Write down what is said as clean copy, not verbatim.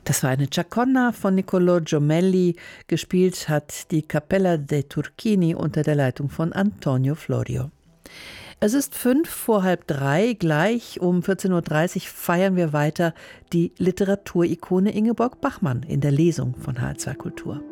Das war eine Chaconda von Niccolò Jommelli. Gespielt hat die Cappella dei Turchini unter der Leitung von Antonio Florio. Es ist 2:05, gleich um 14:30 Uhr feiern wir weiter die Literaturikone Ingeborg Bachmann in der Lesung von H2 Kultur.